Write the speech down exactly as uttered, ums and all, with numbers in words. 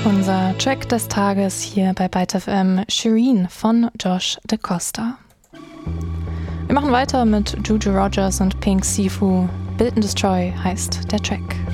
Unser Track des Tages hier bei Byte F M, Shireen von Josh DaCosta. Wir machen weiter mit Juju Rogers und Pink Sifu. Build and Destroy heißt der Track.